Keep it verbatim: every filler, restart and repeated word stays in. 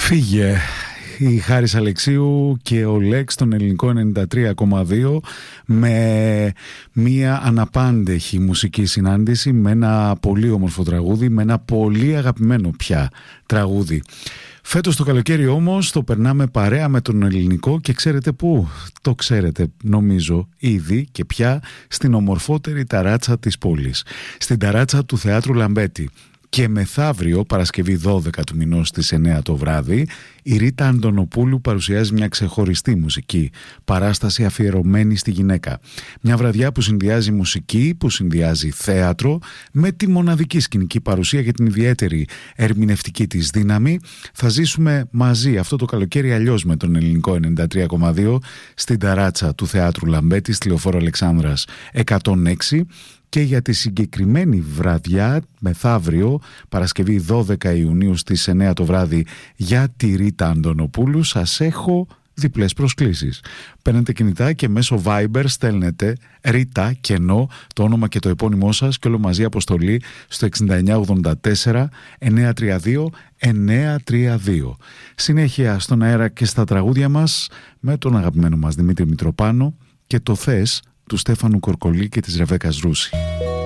Φύγε η Χάρης Αλεξίου και ο Λέξ στον ελληνικό ενενήντα τρία κόμμα δύο με μία αναπάντεχη μουσική συνάντηση, με ένα πολύ όμορφο τραγούδι, με ένα πολύ αγαπημένο πια τραγούδι. Φέτος το καλοκαίρι όμως το περνάμε παρέα με τον ελληνικό και ξέρετε πού? Το ξέρετε νομίζω ήδη και πια, στην ομορφότερη ταράτσα της πόλης, στην ταράτσα του Θεάτρου Λαμπέτη. Και μεθαύριο, Παρασκευή δώδεκα του μηνός στις εννέα το βράδυ, η Ρίτα Αντωνοπούλου παρουσιάζει μια ξεχωριστή μουσική παράσταση αφιερωμένη στη γυναίκα. Μια βραδιά που συνδυάζει μουσική, που συνδυάζει θέατρο με τη μοναδική σκηνική παρουσία για την ιδιαίτερη ερμηνευτική της δύναμη. Θα ζήσουμε μαζί αυτό το καλοκαίρι αλλιώς με τον ελληνικό ενενήντα τρία κόμμα δύο στην ταράτσα του Θεάτρου Λαμπέτη, στη Λεωφόρο Αλεξάνδρας εκατόν έξι. Και για τη συγκεκριμένη βραδιά, μεθαύριο, Παρασκευή δώδεκα Ιουνίου στις εννέα το βράδυ, για τη Ρίτα Αντωνοπούλου, σας έχω διπλές προσκλήσεις. Παίρνετε κινητά και μέσω Viber στέλνετε Ρίτα κενό, το όνομα και το επώνυμό σας και όλο μαζί αποστολή στο εξήντα εννιά ογδόντα τέσσερα εννιακόσια τριάντα δύο εννιακόσια τριάντα δύο. Συνέχεια στον αέρα και στα τραγούδια μας με τον αγαπημένο μας Δημήτρη Μητροπάνο και το Θες του Στέφανου Κορκολί και της Ρεβέκας Ρούση.